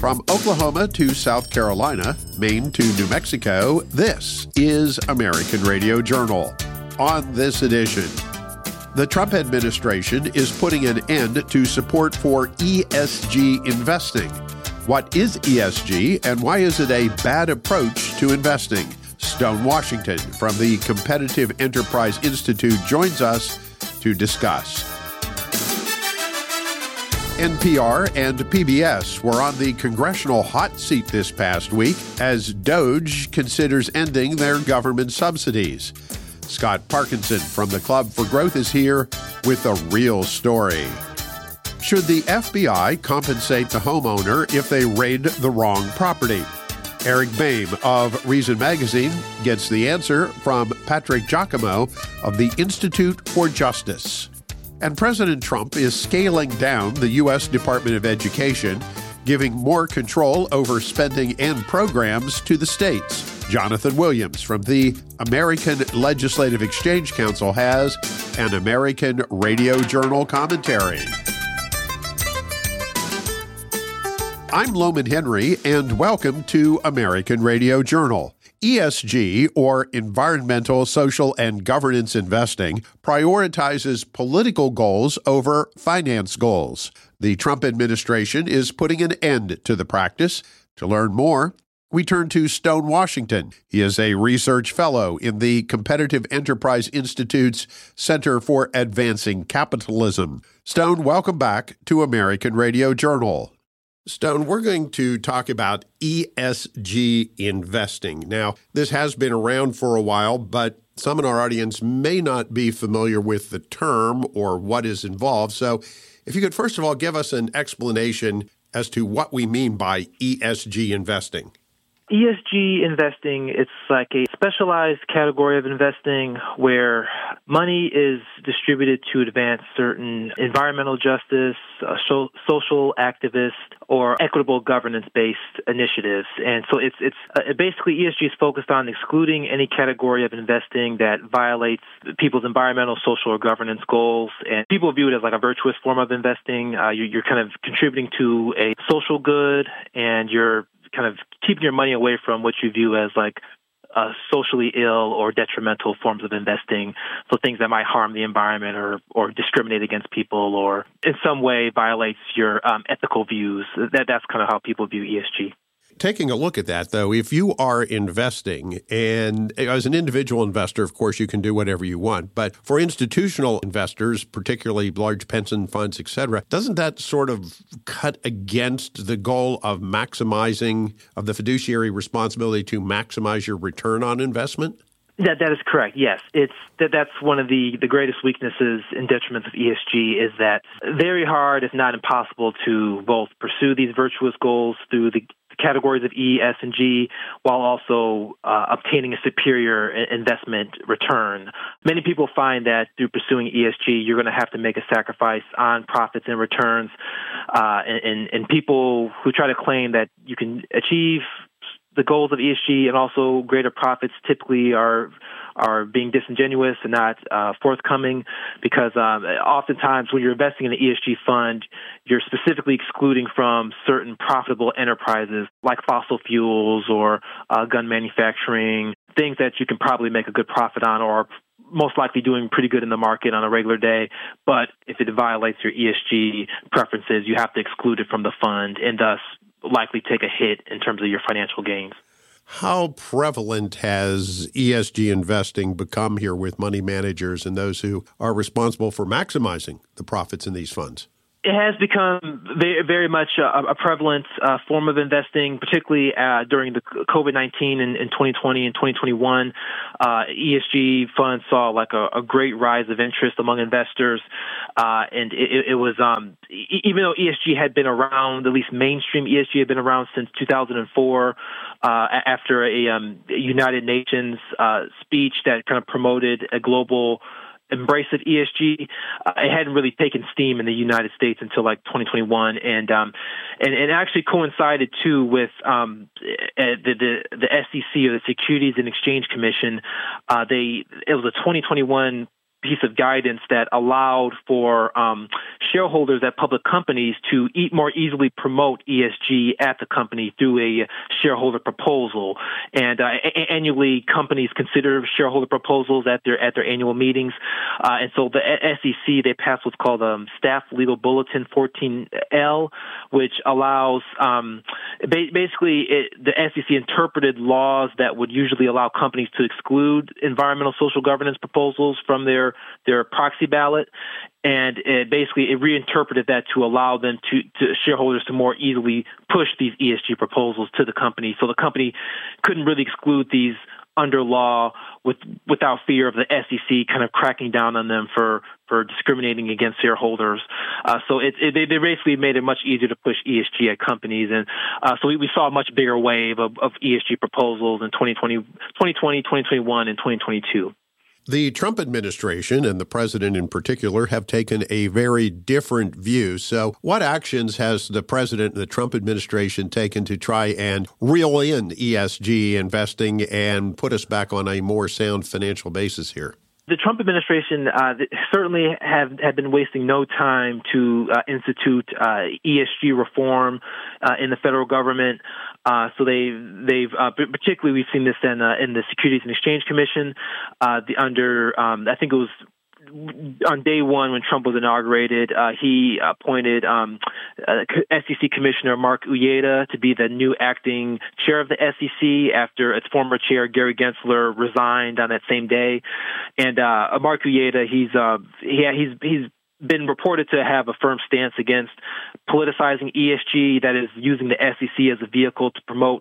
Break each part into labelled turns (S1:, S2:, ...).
S1: From Oklahoma to South Carolina, Maine to New Mexico, this is American Radio Journal. On this edition, the Trump administration is putting an end to support for ESG investing. What is ESG and why is it a bad approach to investing? Stone Washington from the Competitive Enterprise Institute joins us to discuss. NPR and PBS were on the congressional hot seat this past week as DOGE considers ending their government subsidies. Scott Parkinson from the Club for Growth is here with a real story. Should the FBI compensate the homeowner if they raid the wrong property? Eric Boehm of Reason Magazine gets the answer from Patrick Giacomo of the Institute for Justice. And President Trump is scaling down the U.S. Department of Education, giving more control over spending and programs to the states. Jonathan Williams from the American Legislative Exchange Council has an American Radio Journal commentary. I'm Loman Henry, and welcome to American Radio Journal. ESG, or Environmental, Social, and Governance Investing, prioritizes political goals over finance goals. The Trump administration is putting an end to the practice. To learn more, we turn to Stone Washington. He is a research fellow in the Competitive Enterprise Institute's Center for Advancing Capitalism. Stone, welcome back to American Radio Journal. Stone, we're going to talk about ESG investing. Now, this has been around for a while, but some in our audience may not be familiar with the term or what is involved. So if you could first of all give us an explanation as to what we mean by ESG investing.
S2: ESG investing, it's like a specialized category of investing where money is distributed to advance certain environmental justice, social activist, or equitable governance-based initiatives. And so it's basically ESG is focused on excluding any category of investing that violates people's environmental, social, or governance goals. And people view it as like a virtuous form of investing. You're kind of contributing to a social good, and you're kind of keeping your money away from what you view as like socially ill or detrimental forms of investing. So things that might harm the environment or discriminate against people or in some way violates your ethical views. That's kind of how people view ESG.
S1: Taking a look at that, though, if you are investing, and as an individual investor, of course, you can do whatever you want. But for institutional investors, particularly large pension funds, et cetera, doesn't that sort of cut against the goal of of the fiduciary responsibility to maximize your return on investment?
S2: That is correct, yes. That's one of the greatest weaknesses and detriments of ESG is that very hard, if not impossible, to both pursue these virtuous goals through the categories of E, S, and G, while also obtaining a superior investment return. Many people find that through pursuing ESG, you're going to have to make a sacrifice on profits and returns. And people who try to claim that you can achieve the goals of ESG and also greater profits typically are being disingenuous and not forthcoming because oftentimes when you're investing in an ESG fund, you're specifically excluding from certain profitable enterprises like fossil fuels or gun manufacturing, things that you can probably make a good profit on or most likely doing pretty good in the market on a regular day. But if it violates your ESG preferences, you have to exclude it from the fund and thus likely take a hit in terms of your financial gains.
S1: How prevalent has ESG investing become here with money managers and those who are responsible for maximizing the profits in these funds?
S2: It has become very much a prevalent form of investing, particularly during the COVID-19 in 2020 and 2021. ESG funds saw like a great rise of interest among investors. And it was, even though ESG had been around, at least mainstream ESG had been around since 2004, after a United Nations speech that kind of promoted a global embrace of ESG, it hadn't really taken steam in the United States until like 2021, and actually coincided too with the SEC or the Securities and Exchange Commission. It was a 2021 piece of guidance that allowed for shareholders at public companies to more easily promote ESG at the company through a shareholder proposal. And annually, companies consider shareholder proposals at their annual meetings. And so the SEC, they passed what's called Staff Legal Bulletin 14L, which allows basically the SEC interpreted laws that would usually allow companies to exclude environmental social governance proposals from their proxy ballot. And it reinterpreted that to allow them to shareholders to more easily push these ESG proposals to the company. So the company couldn't really exclude these under law without fear of the SEC kind of cracking down on them for discriminating against shareholders. So they basically made it much easier to push ESG at companies. And so we saw a much bigger wave of ESG proposals in 2020, 2021, and 2022.
S1: The Trump administration and the president in particular have taken a very different view. So what actions has the president and the Trump administration taken to try and reel in ESG investing and put us back on a more sound financial basis here?
S2: The Trump administration certainly have been wasting no time to institute ESG reform in the federal government. So they've particularly we've seen this in the Securities and Exchange Commission I think it was on day one when Trump was inaugurated, he appointed SEC Commissioner Mark Uyeda to be the new acting chair of the SEC after its former chair, Gary Gensler, resigned on that same day. And Mark Uyeda, he's been reported to have a firm stance against politicizing ESG, that is, using the SEC as a vehicle to promote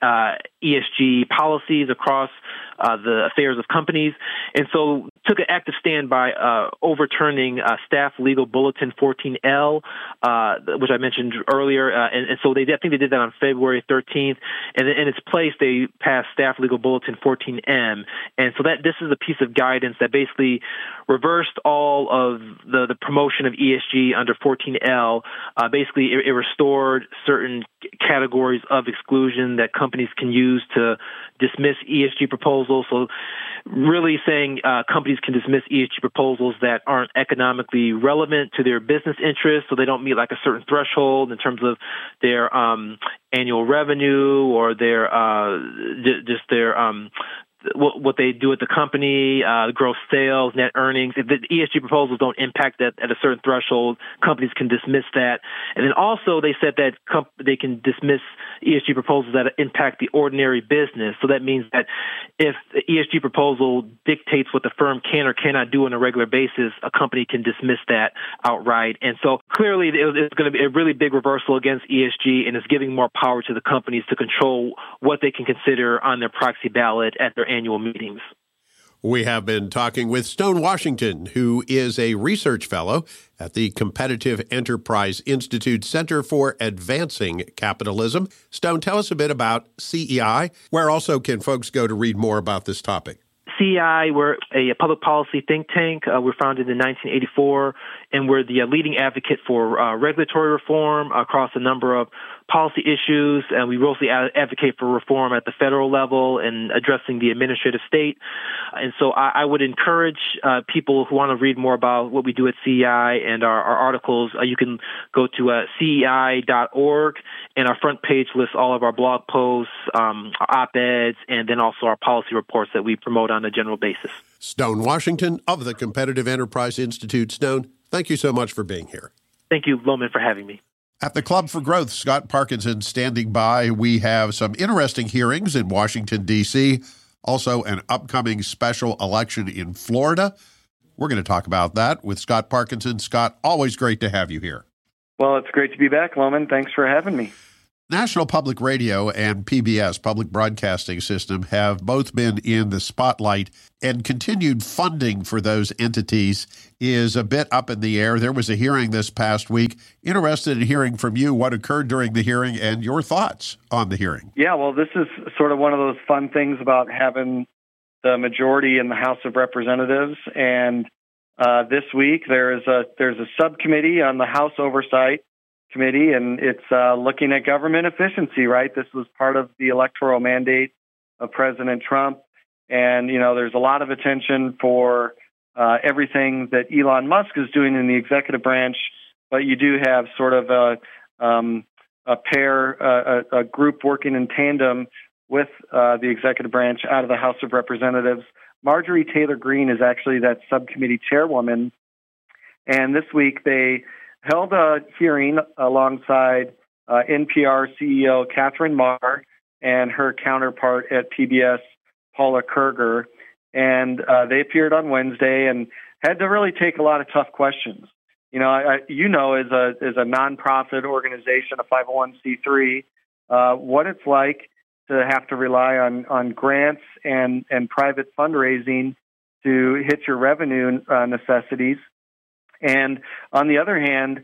S2: ESG policies across the affairs of companies, and so took an active stand by overturning Staff Legal Bulletin 14L, which I mentioned earlier, and so I think they did that on February 13th, and in its place they passed Staff Legal Bulletin 14M, and so this is a piece of guidance that basically reversed all of the promotion of ESG under 14L. Basically, it restored certain categories of exclusion that companies can use to dismiss ESG proposals. So really saying companies can dismiss ESG proposals that aren't economically relevant to their business interests, so they don't meet like a certain threshold in terms of their annual revenue or their what they do at the company, gross sales, net earnings. If the ESG proposals don't impact that at a certain threshold, companies can dismiss that. And then also they said that they can dismiss ESG proposals that impact the ordinary business. So that means that if the ESG proposal dictates what the firm can or cannot do on a regular basis, a company can dismiss that outright. And so clearly it's going to be a really big reversal against ESG, and it's giving more power to the companies to control what they can consider on their proxy ballot at their annual meetings.
S1: We have been talking with Stone Washington, who is a research fellow at the Competitive Enterprise Institute Center for Advancing Capitalism. Stone, tell us a bit about CEI. Where also can folks go to read more about this topic?
S2: CEI, we're a public policy think tank. We're founded in 1984, and we're the leading advocate for regulatory reform across a number of policy issues, and we mostly advocate for reform at the federal level and addressing the administrative state. And so I would encourage people who want to read more about what we do at CEI and our articles. You can go to CEI.org, and our front page lists all of our blog posts, op-eds, and then also our policy reports that we promote on a general basis.
S1: Stone Washington of the Competitive Enterprise Institute. Stone, thank you so much for being here.
S2: Thank you, Loman, for having me.
S1: At the Club for Growth, Scott Parkinson standing by. We have some interesting hearings in Washington, D.C., also an upcoming special election in Florida. We're going to talk about that with Scott Parkinson. Scott, always great to have you here.
S3: Well, it's great to be back, Loman. Thanks for having me.
S1: National Public Radio and PBS, Public Broadcasting System, have both been in the spotlight, and continued funding for those entities is a bit up in the air. There was a hearing this past week. Interested in hearing from you what occurred during the hearing and your thoughts on the hearing.
S3: Yeah, well, this is sort of one of those fun things about having the majority in the House of Representatives. And this week there's a subcommittee on the House Oversight Committee, and it's looking at government efficiency, right? This was part of the electoral mandate of President Trump. And, you know, there's a lot of attention for everything that Elon Musk is doing in the executive branch, but you do have sort of a group working in tandem with the executive branch out of the House of Representatives. Marjorie Taylor Greene is actually that subcommittee chairwoman, and this week they held a hearing alongside NPR CEO Catherine Maher and her counterpart at PBS, Paula Kerger, and they appeared on Wednesday and had to really take a lot of tough questions. As a nonprofit organization, a 501c3, what it's like to have to rely on grants and private fundraising to hit your revenue necessities. And on the other hand,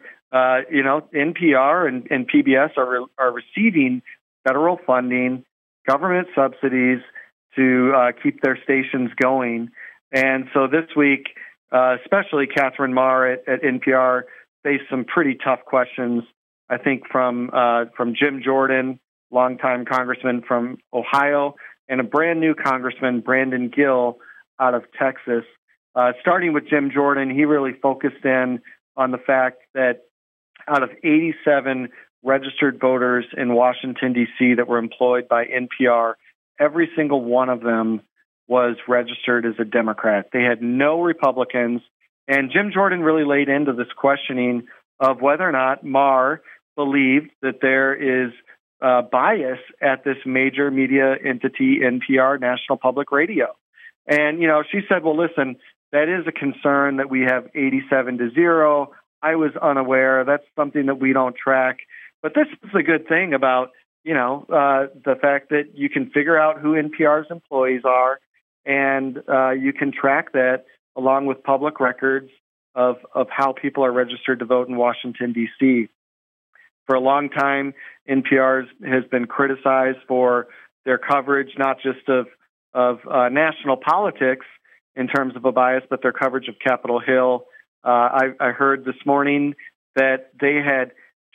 S3: NPR and PBS are receiving federal funding, government subsidies to keep their stations going. And so this week, especially Catherine Maher at NPR faced some pretty tough questions, I think, from Jim Jordan, longtime congressman from Ohio, and a brand new congressman, Brandon Gill, out of Texas. Starting with Jim Jordan, he really focused in on the fact that out of 87 registered voters in Washington, D.C. that were employed by NPR, every single one of them was registered as a Democrat. They had no Republicans. And Jim Jordan really laid into this questioning of whether or not Maher believed that there is bias at this major media entity, NPR, National Public Radio. And, she said, well, listen, that is a concern that we have 87-0. I was unaware. That's something that we don't track. But this is a good thing about, the fact that you can figure out who NPR's employees are, and you can track that along with public records of how people are registered to vote in Washington, D.C. For a long time, NPR has been criticized for their coverage, not just of national politics in terms of a bias, but their coverage of Capitol Hill. I heard this morning that they had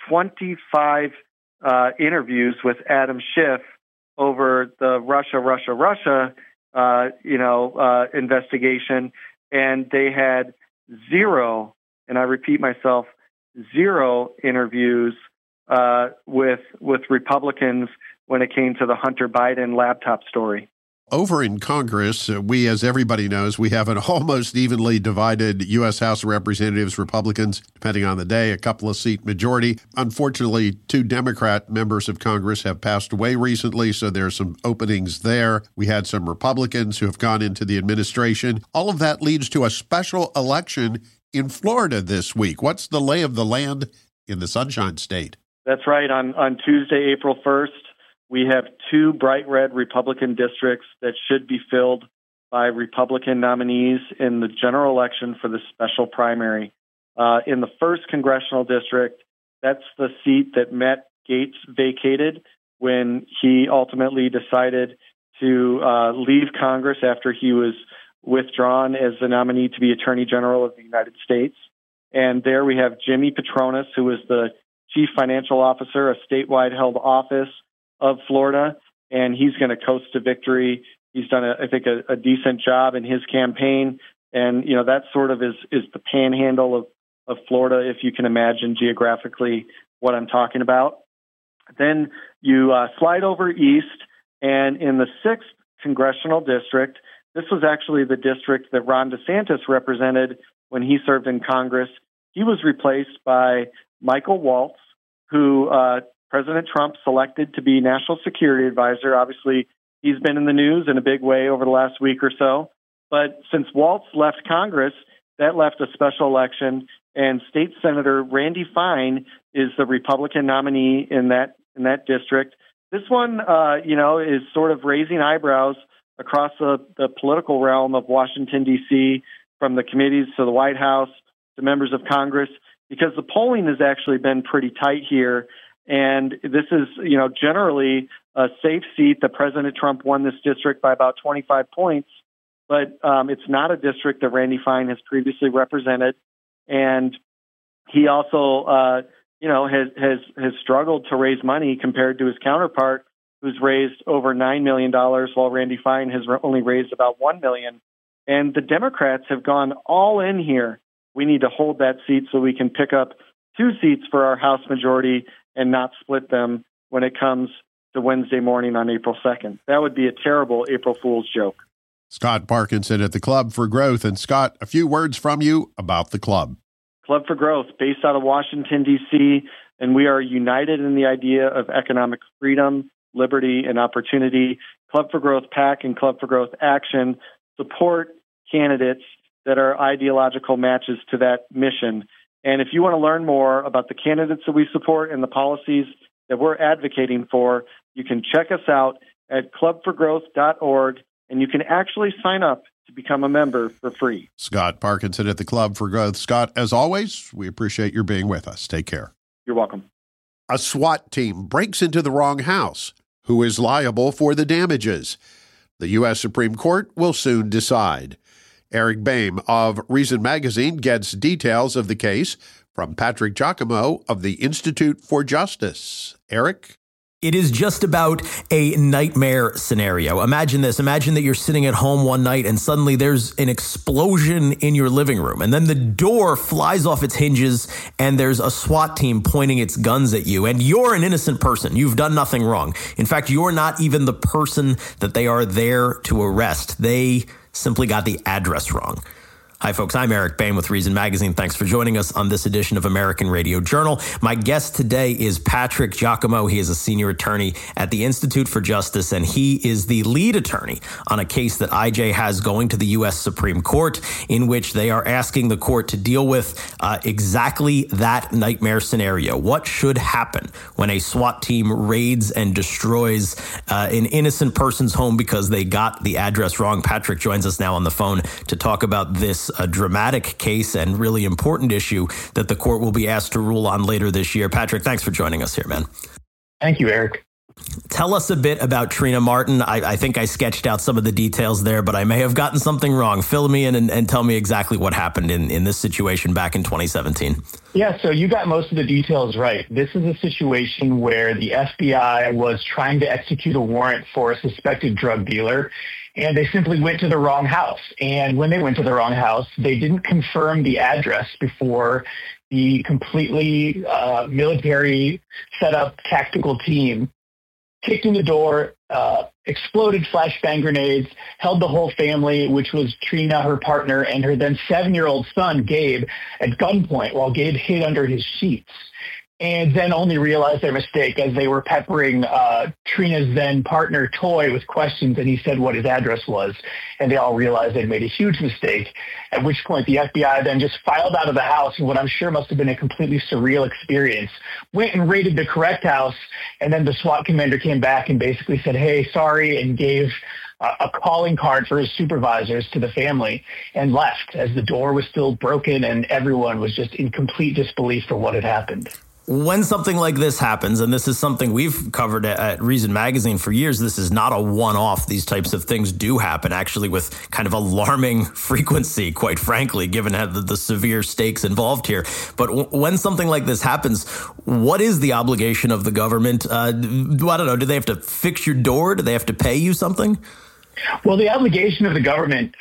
S3: 25 interviews with Adam Schiff over the Russia investigation, and they had zero, and I repeat myself, zero interviews with Republicans when it came to the Hunter Biden laptop story.
S1: Over in Congress, we, as everybody knows, we have an almost evenly divided U.S. House of Representatives, Republicans, depending on the day, a couple of seat majority. Unfortunately, 2 Democrat members of Congress have passed away recently, so there's some openings there. We had some Republicans who have gone into the administration. All of that leads to a special election in Florida this week. What's the lay of the land in the Sunshine State?
S3: That's right. On Tuesday, April 1st, we have 2 bright red Republican districts that should be filled by Republican nominees in the general election for the special primary. In the 1st congressional district, that's the seat that Matt Gaetz vacated when he ultimately decided to leave Congress after he was withdrawn as the nominee to be Attorney General of the United States. And there we have Jimmy Patronis, who is the Chief Financial Officer, a statewide held office of Florida, and he's going to coast to victory. He's done, I think, a decent job in his campaign, and that sort of is the panhandle of Florida, if you can imagine geographically what I'm talking about. Then you slide over east, and in the 6th congressional district, this was actually the district that Ron DeSantis represented when he served in Congress. He was replaced by Michael Waltz, who President Trump selected to be National Security Advisor. Obviously, he's been in the news in a big way over the last week or so. But since Waltz left Congress, that left a special election, and State Senator Randy Fine is the Republican nominee in that district. This one, is sort of raising eyebrows across the political realm of Washington, D.C., from the committees to the White House to members of Congress, because the polling has actually been pretty tight here. And this is, generally a safe seat that President Trump won this district by about 25 points. But it's not a district that Randy Fine has previously represented. And he also, has struggled to raise money compared to his counterpart, who's raised over $9 million, while Randy Fine has only raised about $1 million. And the Democrats have gone all in here. We need to hold that seat so we can pick up 2 seats for our House majority and not split them when it comes to Wednesday morning on April 2nd. That would be a terrible April Fool's joke.
S1: Scott Parkinson at the Club for Growth. And Scott, a few words from you about the club.
S3: Club for Growth, based out of Washington, D.C., and we are united in the idea of economic freedom, liberty, and opportunity. Club for Growth PAC and Club for Growth Action support candidates that are ideological matches to that mission. And if you want to learn more about the candidates that we support and the policies that we're advocating for, you can check us out at clubforgrowth.org, and you can actually sign up to become a member for free.
S1: Scott Parkinson at the Club for Growth. Scott, as always, we appreciate your being with us. Take care.
S3: You're welcome.
S1: A SWAT team breaks into the wrong house. Who is liable for the damages? The U.S. Supreme Court will soon decide. Eric Boehm of Reason Magazine gets details of the case from Patrick Giacomo of the Institute for Justice. Eric?
S4: It is just about a nightmare scenario. Imagine this. Imagine that you're sitting at home one night and suddenly there's an explosion in your living room. And then the door flies off its hinges and there's a SWAT team pointing its guns at you. And you're an innocent person. You've done nothing wrong. In fact, you're not even the person that they are there to arrest. They simply got the address wrong. Hi, folks. I'm Eric Boehm with Reason Magazine. Thanks for joining us on this edition of American Radio Journal. My guest today is Patrick Giacomo. He is a senior attorney at the Institute for Justice, and he is the lead attorney on a case that IJ has going to the U.S. Supreme Court, in which they are asking the court to deal with exactly that nightmare scenario. What should happen when a SWAT team raids and destroys an innocent person's home because they got the address wrong? Patrick joins us now on the phone to talk about this a dramatic case and really important issue that the court will be asked to rule on later this year. Patrick, thanks for joining us here, man.
S5: Thank you, Eric.
S4: Tell us a bit about Trina Martin. I think I sketched out some of the details there, but I may have gotten something wrong. Fill me in and tell me exactly what happened in this situation back in 2017.
S5: Yeah, so you got most of the details right. This is a situation where the FBI was trying to execute a warrant for a suspected drug dealer, and they simply went to the wrong house. And when they went to the wrong house, they didn't confirm the address before the completely military set-up tactical team kicked in the door, exploded flashbang grenades, held the whole family, which was Trina, her partner, and her then 7-year-old son, Gabe, at gunpoint while Gabe hid under his sheets. And then only realized their mistake as they were peppering Trina's then partner, Toy, with questions, and he said what his address was. And they all realized they'd made a huge mistake, at which point the FBI then just filed out of the house in what I'm sure must have been a completely surreal experience, went and raided the correct house, and then the SWAT commander came back and basically said, hey, sorry, and gave a calling card for his supervisors to the family and left as the door was still broken and everyone was just in complete disbelief for what had happened.
S4: When something like this happens, and this is something we've covered at Reason Magazine for years, this is not a one-off. These types of things do happen, actually, with kind of alarming frequency, quite frankly, given the severe stakes involved here. But when something like this happens, what is the obligation of the government? I don't know. Do they have to fix your door? Do they have to pay you something?
S5: Well, the obligation of the government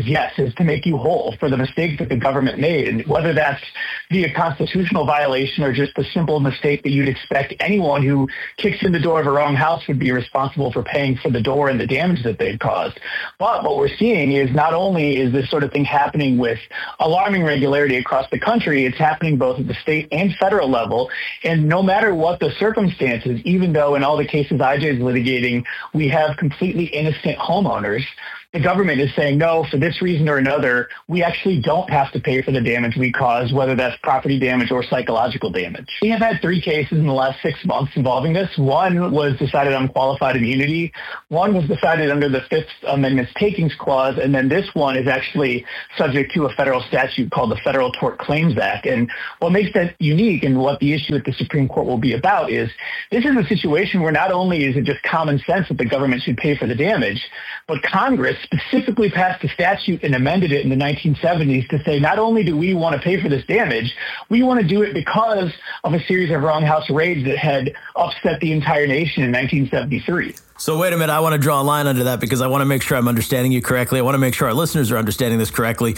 S5: is to make you whole for the mistake that the government made. And whether that's via constitutional violation or just a simple mistake that you'd expect anyone who kicks in the door of a wrong house would be responsible for paying for the door and the damage that they've caused. But what we're seeing is not only is this sort of thing happening with alarming regularity across the country, it's happening both at the state and federal level. And no matter what the circumstances, even though in all the cases IJ is litigating, we have completely innocent homeowners, the government is saying, no, for this reason or another, we actually don't have to pay for the damage we cause, whether that's property damage or psychological damage. We have had 3 cases in the last 6 months involving this. One was decided on qualified immunity. One was decided under the Fifth Amendment's takings clause. And then this one is actually subject to a federal statute called the Federal Tort Claims Act. And what makes that unique and what the issue at the Supreme Court will be about is this is a situation where not only is it just common sense that the government should pay for the damage, but Congress specifically passed a statute and amended it in the 1970s to say not only do we want to pay for this damage, we want to do it because of a series of wrong house raids that had upset the entire nation in 1973.
S4: So wait a minute, I want to draw a line under that because I want to make sure I'm understanding you correctly. I want to make sure our listeners are understanding this correctly.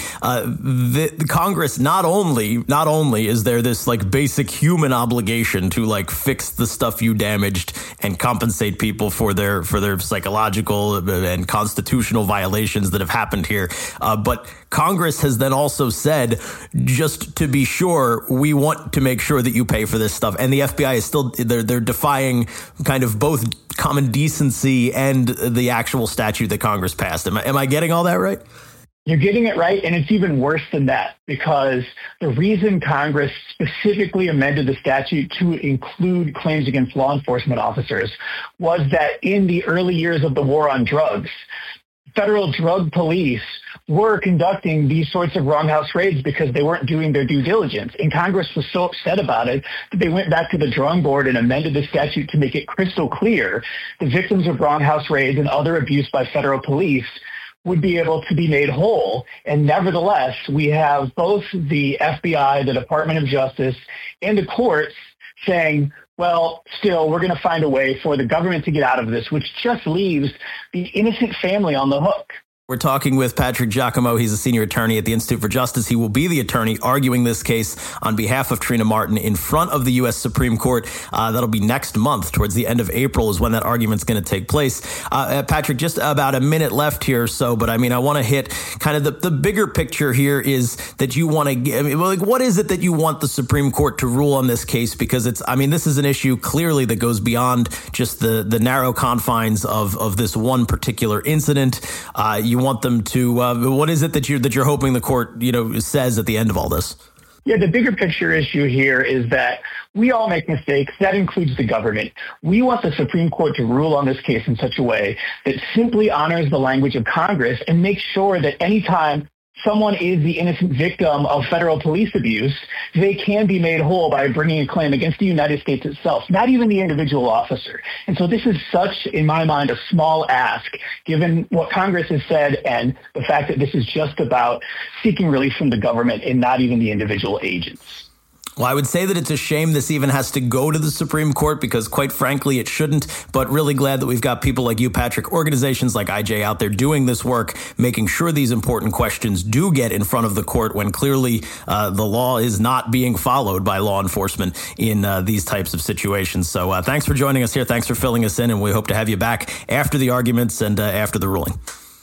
S4: The Congress not only is there this like basic human obligation to like fix the stuff you damaged and compensate people for their psychological and constitutional violations that have happened here, but Congress has then also said, just to be sure, we want to make sure that you pay for this stuff. And the FBI is still they're defying kind of both common decency and the actual statute that Congress passed. Am I getting all that right?
S5: You're getting it right, and it's even worse than that, because the reason Congress specifically amended the statute to include claims against law enforcement officers was that in the early years of the war on drugs, federal drug police were conducting these sorts of wrong house raids because they weren't doing their due diligence. And Congress was so upset about it that they went back to the drawing board and amended the statute to make it crystal clear the victims of wrong house raids and other abuse by federal police would be able to be made whole. And nevertheless, we have both the FBI, the Department of Justice, and the courts saying, well, still, we're going to find a way for the government to get out of this, which just leaves the innocent family on the hook.
S4: We're talking with Patrick Giacomo. He's a senior attorney at the Institute for Justice. He will be the attorney arguing this case on behalf of Trina Martin in front of the U.S. Supreme Court. That'll be next month. Towards the end of April is when that argument's going to take place. Patrick, just about a minute left here or so, but I mean, I want to hit kind of the bigger picture here is that you want to give, like, what is it that you want the Supreme Court to rule on this case? Because this is an issue clearly that goes beyond just the narrow confines of this one particular incident. You want them to, what is it that you're hoping the court, says at the end of all this?
S5: Yeah, the bigger picture issue here is that we all make mistakes. That includes the government. We want the Supreme Court to rule on this case in such a way that simply honors the language of Congress and makes sure that anytime someone is the innocent victim of federal police abuse, they can be made whole by bringing a claim against the United States itself, not even the individual officer. And so this is such, in my mind, a small ask, given what Congress has said and the fact that this is just about seeking relief from the government and not even the individual agents.
S4: Well, I would say that it's a shame this even has to go to the Supreme Court because, quite frankly, it shouldn't. But really glad that we've got people like you, Patrick, organizations like IJ out there doing this work, making sure these important questions do get in front of the court when clearly the law is not being followed by law enforcement in these types of situations. So thanks for joining us here. Thanks for filling us in. And we hope to have you back after the arguments and after the ruling.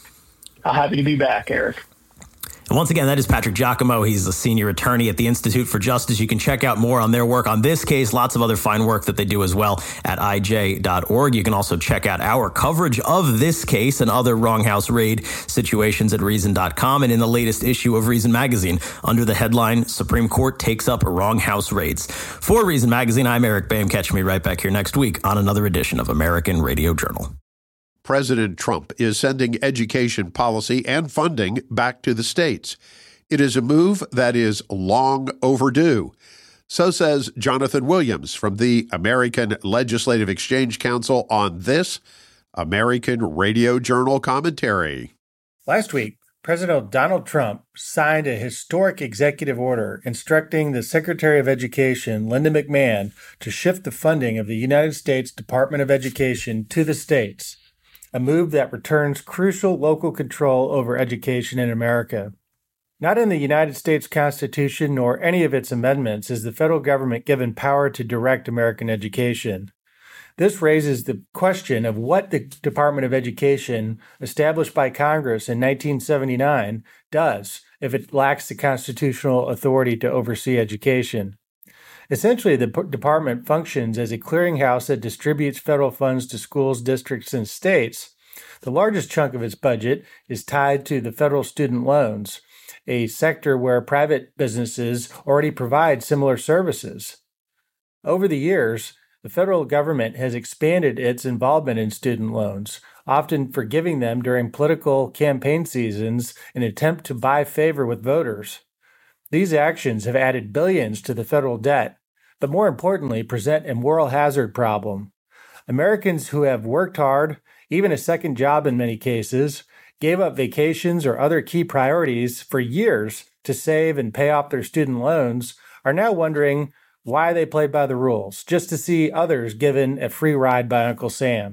S5: I'm happy to be back, Eric.
S4: And once again, that is Patrick Giacomo. He's a senior attorney at the Institute for Justice. You can check out more on their work on this case, lots of other fine work that they do as well at ij.org. You can also check out our coverage of this case and other wrong house raid situations at Reason.com and in the latest issue of Reason Magazine under the headline, Supreme Court Takes Up Wrong House Raids. For Reason Magazine, I'm Eric Boehm. Catch me right back here next week on another edition of American Radio Journal.
S1: President Trump is sending education policy and funding back to the states. It is a move that is long overdue. So says Jonathan Williams from the American Legislative Exchange Council on this American Radio Journal commentary.
S6: Last week, President Donald Trump signed a historic executive order instructing the Secretary of Education, Linda McMahon, to shift the funding of the United States Department of Education to the states, a move that returns crucial local control over education in America. Not in the United States Constitution nor any of its amendments is the federal government given power to direct American education. This raises the question of what the Department of Education, established by Congress in 1979, does if it lacks the constitutional authority to oversee education. Essentially, the department functions as a clearinghouse that distributes federal funds to schools, districts, and states. The largest chunk of its budget is tied to the federal student loans, a sector where private businesses already provide similar services. Over the years, the federal government has expanded its involvement in student loans, often forgiving them during political campaign seasons in an attempt to buy favor with voters. These actions have added billions to the federal debt, but more importantly, present a moral hazard problem. Americans who have worked hard, even a second job in many cases, gave up vacations or other key priorities for years to save and pay off their student loans are now wondering why they played by the rules, just to see others given a free ride by Uncle Sam.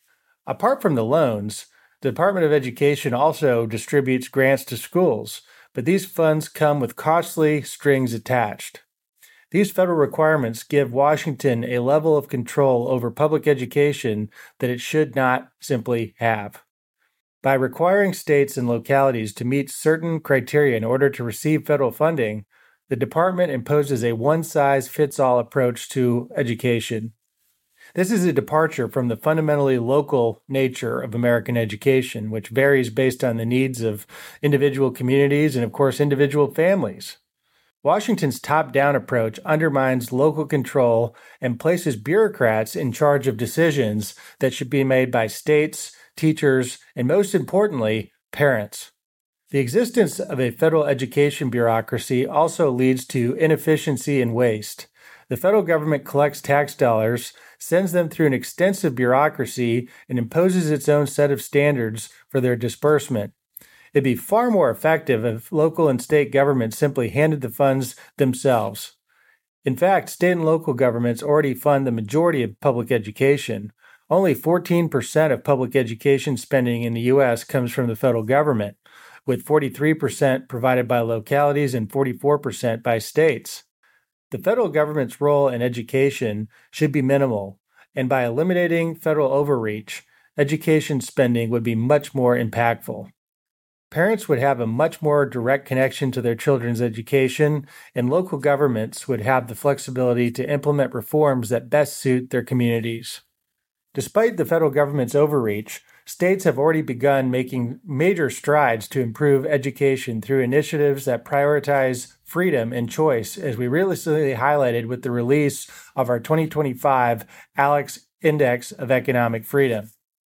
S6: Apart from the loans, the Department of Education also distributes grants to schools, but these funds come with costly strings attached. These federal requirements give Washington a level of control over public education that it should not simply have. By requiring states and localities to meet certain criteria in order to receive federal funding, the department imposes a one-size-fits-all approach to education. This is a departure from the fundamentally local nature of American education, which varies based on the needs of individual communities and, of course, individual families. Washington's top-down approach undermines local control and places bureaucrats in charge of decisions that should be made by states, teachers, and most importantly, parents. The existence of a federal education bureaucracy also leads to inefficiency and waste. The federal government collects tax dollars, sends them through an extensive bureaucracy, and imposes its own set of standards for their disbursement. It'd be far more effective if local and state governments simply handed the funds themselves. In fact, state and local governments already fund the majority of public education. Only 14% of public education spending in the U.S. comes from the federal government, with 43% provided by localities and 44% by states. The federal government's role in education should be minimal, and by eliminating federal overreach, education spending would be much more impactful. Parents would have a much more direct connection to their children's education, and local governments would have the flexibility to implement reforms that best suit their communities. Despite the federal government's overreach, states have already begun making major strides to improve education through initiatives that prioritize freedom and choice, as we recently highlighted with the release of our 2025 ALEC Index of Economic Freedom.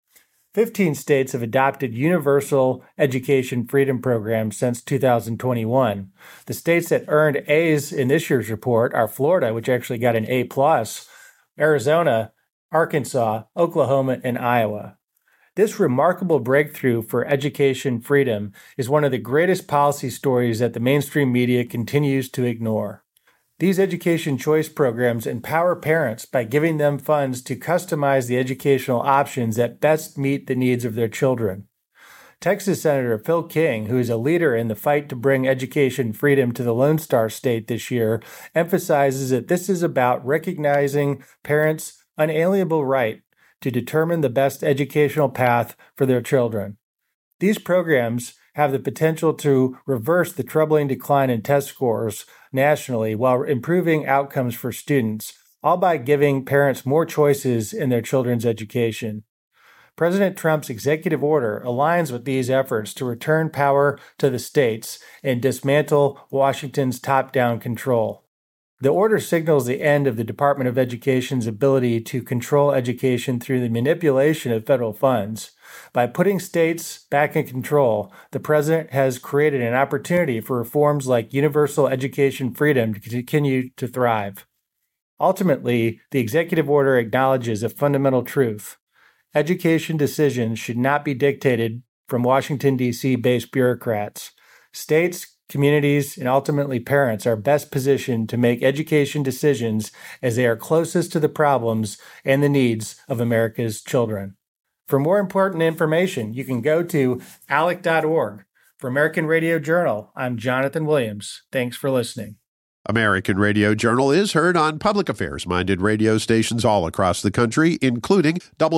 S6: 15 states have adopted universal education freedom programs since 2021. The states that earned A's in this year's report are Florida, which actually got an A+, Arizona, Arkansas, Oklahoma, and Iowa. This remarkable breakthrough for education freedom is one of the greatest policy stories that the mainstream media continues to ignore. These education choice programs empower parents by giving them funds to customize the educational options that best meet the needs of their children. Texas Senator Phil King, who is a leader in the fight to bring education freedom to the Lone Star State this year, emphasizes that this is about recognizing parents' unalienable right to determine the best educational path for their children. These programs have the potential to reverse the troubling decline in test scores nationally while improving outcomes for students, all by giving parents more choices in their children's education. President Trump's executive order aligns with these efforts to return power to the states and dismantle Washington's top-down control. The order signals the end of the Department of Education's ability to control education through the manipulation of federal funds. By putting states back in control, the president has created an opportunity for reforms like universal education freedom to continue to thrive. Ultimately, the executive order acknowledges a fundamental truth. Education decisions should not be dictated from Washington, D.C.-based bureaucrats. States, communities, and ultimately parents are best positioned to make education decisions as they are closest to the problems and the needs of America's children. For more important information, you can go to alec.org. For American Radio Journal, I'm Jonathan Williams. Thanks for listening.
S1: American Radio Journal is heard on public affairs-minded radio stations all across the country, including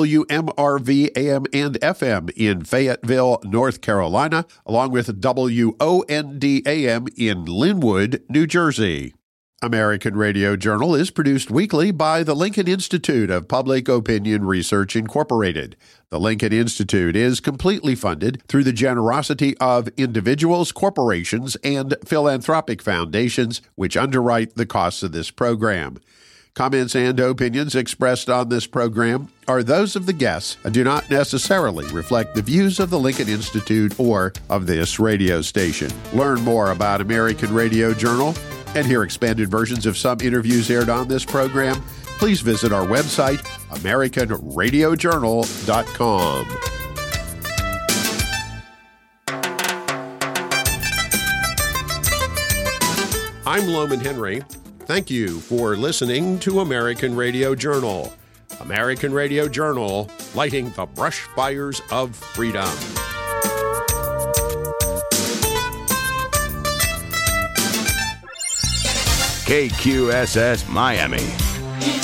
S1: WMRV AM and FM in Fayetteville, North Carolina, along with WOND AM in Linwood, New Jersey. American Radio Journal is produced weekly by the Lincoln Institute of Public Opinion Research, Incorporated. The Lincoln Institute is completely funded through the generosity of individuals, corporations, and philanthropic foundations, which underwrite the costs of this program. Comments and opinions expressed on this program are those of the guests and do not necessarily reflect the views of the Lincoln Institute or of this radio station. Learn more about American Radio Journal and hear expanded versions of some interviews aired on this program, please visit our website, AmericanRadioJournal.com. I'm Loman Henry. Thank you for listening to American Radio Journal. American Radio Journal, lighting the brush fires of freedom.
S7: KQSS Miami.